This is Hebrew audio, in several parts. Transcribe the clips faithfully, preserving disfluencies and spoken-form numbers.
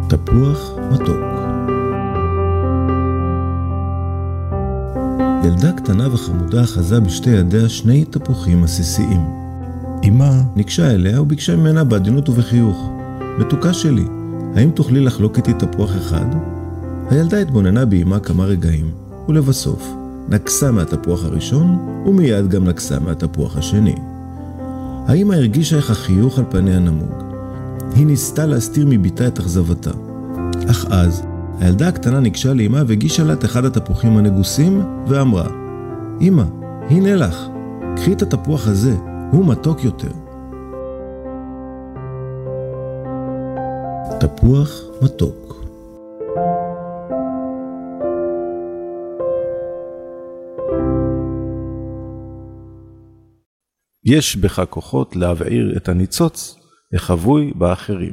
תפוח מתוק. ילדה קטנה וחמודה אחזה בשתי ידיה שני תפוחים עסיסיים. אמא ניגשה אליה וביקשה ממנה בעדינות ובחיוך, מתוקה שלי, האם תוכלי לחלוק איתי תפוח אחד? הילדה התבוננה באמא כמה רגעים, ולבסוף נקסה מהתפוח הראשון ומיד גם נקסה מהתפוח השני. האמא הרגישה איך החיוך על פניה נמוג. היא ניסתה להסתיר מביתה את אכזבתה. אך אז הילדה הקטנה ניגשה לאמא והגישה לה את אחד התפוחים הנגוסים ואמרה, אמא, הנה לך, קחי את התפוח הזה, הוא מתוק יותר. תפוח מתוק. יש בך כוחות להבעיר את הניצוץ החבוי באחרים.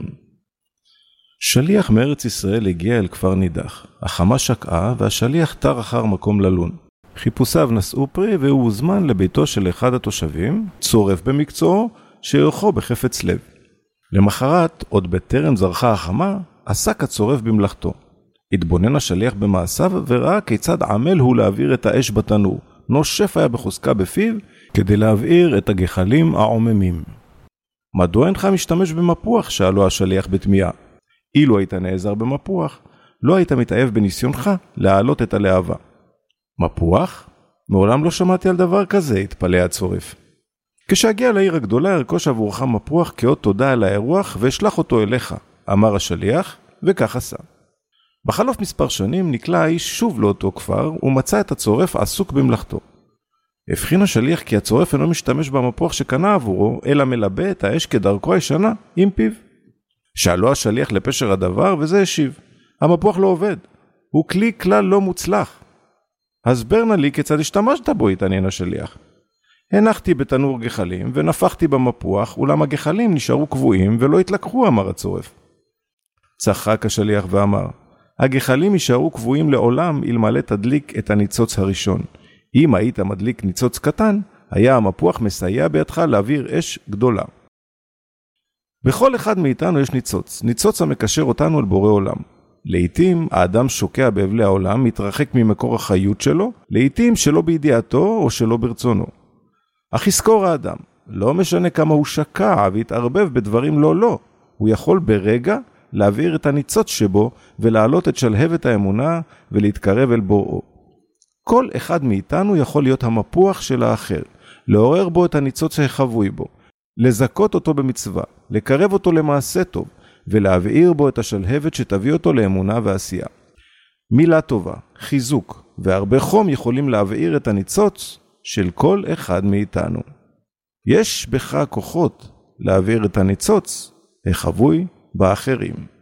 שליח מארץ ישראל הגיע אל כפר נידח. החמה שקעה והשליח תר אחר מקום ללון. חיפושיו נשאו פרי והוא הוזמן לביתו של אחד התושבים, צורף במקצועו, שיוכו בחפץ לב. למחרת, עוד בטרם זרחה החמה, עסק הצורף במלאכתו. התבונן השליח במעשיו וראה כיצד עמל הוא להעביר את האש בתנור. נושף היה בחוזקה בפיו כדי להבעיר את הגחלים העוממים. מדוע אינך משתמש במפוח? שאלו השליח בתמיהה. אילו היית נעזר במפוח, לא היית מתאהב בניסיונך להעלות את הלהבה. מפוח? מעולם לא שמעתי על דבר כזה, התפלא הצורף. כשהגיע לעיר הגדולה, ארכוש עבורך מפוח כאות תודה על האירוח ואשלח אותו אליך, אמר השליח, וכך עשה. בחלוף מספר שנים נקלע האיש שוב לאותו כפר ומצא את הצורף עסוק במלאכתו. הבחין השליח כי הצורף אינו משתמש במפוח שקנה עבורו, אלא מלבה את האש כדרכו הישנה עם פיו. שאלו השליח לפשר הדבר וזה השיב, המפוח לא עובד, הוא כלי כלל לא מוצלח. הסבר נא לי כיצד השתמשת בו, התעניין השליח. הנחתי בתנור גחלים ונפחתי במפוח, אולם הגחלים נשארו קבועים ולא התלקחו, אמר הצורף. צחק השליח ואמר, הגחלים יישארו קבועים לעולם אלמלא תדליק את הניצוץ הראשון. אם היית מדליק ניצוץ קטן, היה המפוח מסייע בידך להעביר אש גדולה. בכל אחד מאיתנו יש ניצוץ, ניצוץ המקשר אותנו אל בורא עולם. לעתים האדם שוקע באבלי העולם, מתרחק ממקור החיות שלו, לעתים שלא בידיעתו או שלא ברצונו. אך יזכור האדם, לא משנה כמה הוא שקע והתערבב בדברים לא לא, הוא יכול ברגע להעביר את הניצוץ שבו ולהעלות את שלהבת האמונה ולהתקרב אל בוראו. כל אחד מאיתנו יכול להיות המפוח של האחר, לעורר בו את הניצוץ החבוי בו, לזכות אותו במצווה, לקרב אותו למעשה טוב, ולהבעיר בו את השלהבת שתביא אותו לאמונה ועשייה. מילה טובה, חיזוק והרבה חום יכולים להבעיר את הניצוץ של כל אחד מאיתנו. יש בך כוחות להבעיר את הניצוץ החבוי באחרים.